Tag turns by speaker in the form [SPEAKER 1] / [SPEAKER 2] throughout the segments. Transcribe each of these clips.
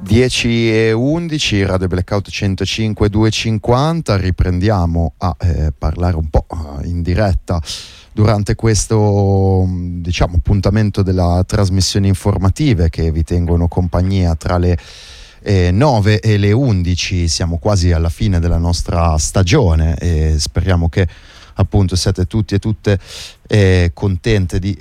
[SPEAKER 1] 10:11, Radio Blackout 105 250. Riprendiamo a parlare un po' in diretta durante questo, diciamo, appuntamento della trasmissioni informative che vi tengono compagnia tra le 9 e le 11. Siamo quasi alla fine della nostra stagione e speriamo che appunto siate tutti e tutte contenti di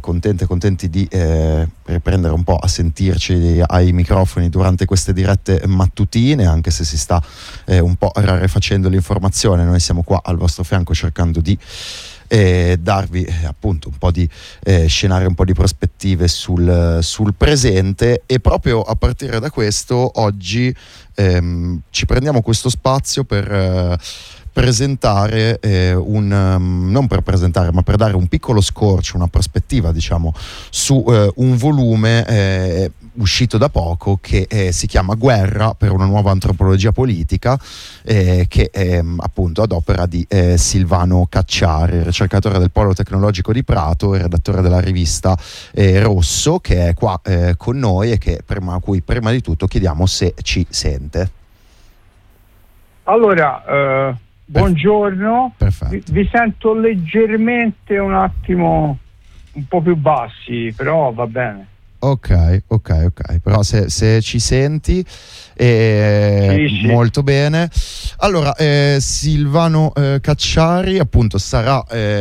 [SPEAKER 1] riprendere un po' a sentirci ai microfoni durante queste dirette mattutine, anche se si sta un po' rarefacendo l'informazione. Noi siamo qua al vostro fianco cercando di darvi appunto un po' di scenari, un po' di prospettive sul presente, e proprio a partire da questo oggi ci prendiamo questo spazio per presentare non per presentare, ma per dare un piccolo scorcio, una prospettiva, diciamo, su un volume uscito da poco che si chiama Guerra per una nuova antropologia politica, che è appunto ad opera di Silvano Cacciari, ricercatore del Polo Tecnologico di Prato e redattore della rivista Rosso, che è qua con noi e a cui prima di tutto chiediamo se ci sente.
[SPEAKER 2] Allora, buongiorno. Vi sento leggermente un attimo un po' più bassi, però va bene.
[SPEAKER 1] Ok, però se ci senti sì. Molto bene. Allora, Silvano Cacciari appunto sarà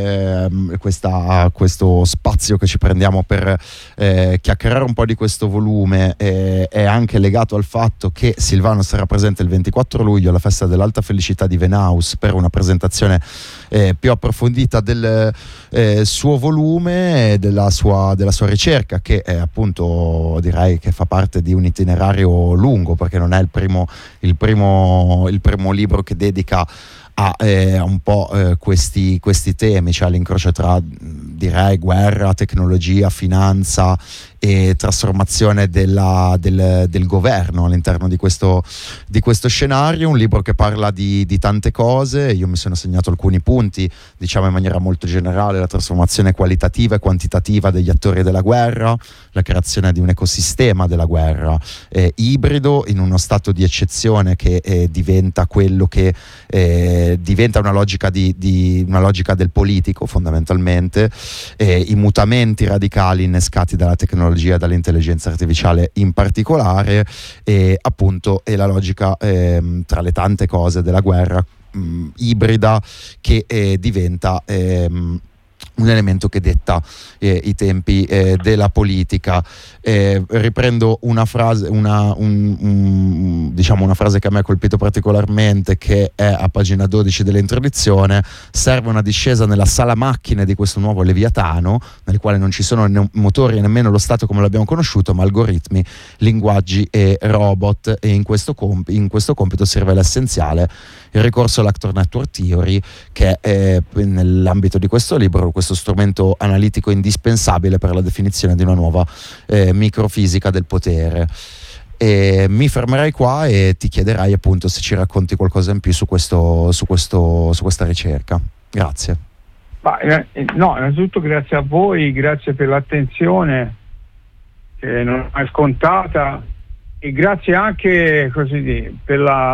[SPEAKER 1] questo spazio che ci prendiamo per chiacchierare un po' di questo volume, è anche legato al fatto che Silvano sarà presente il 24 luglio alla festa dell'Alta Felicità di Venaus per una presentazione più approfondita del suo volume e della sua ricerca, che è appunto, direi che fa parte di un itinerario lungo, perché non è il primo libro che dedica a un po' questi temi, cioè l'incrocio tra, direi, guerra, tecnologia, finanza e trasformazione del governo all'interno di questo scenario. Un libro che parla di tante cose. Io mi sono segnato alcuni punti, diciamo in maniera molto generale: la trasformazione qualitativa e quantitativa degli attori della guerra, la creazione di un ecosistema della guerra ibrido in uno stato di eccezione che diventa quello che diventa una logica una logica del politico, fondamentalmente, i mutamenti radicali innescati dalla tecnologia e dall'intelligenza artificiale in particolare, e appunto la logica tra le tante cose della guerra ibrida che diventa un elemento che detta i tempi della politica. Riprendo una frase, diciamo una frase che a me ha colpito particolarmente, che è a pagina 12 dell'introduzione: serve una discesa nella sala macchine di questo nuovo Leviatano, nel quale non ci sono motori e nemmeno lo Stato come l'abbiamo conosciuto, ma algoritmi, linguaggi e robot. E in questo compito serve l'essenziale, il ricorso all'Actor Network Theory, che è nell'ambito di questo libro questo strumento analitico indispensabile per la definizione di una nuova microfisica del potere. E mi fermerei qua e ti chiederei appunto se ci racconti qualcosa in più su questa ricerca. Grazie.
[SPEAKER 2] No, innanzitutto grazie a voi, grazie per l'attenzione che non è scontata, e grazie anche per la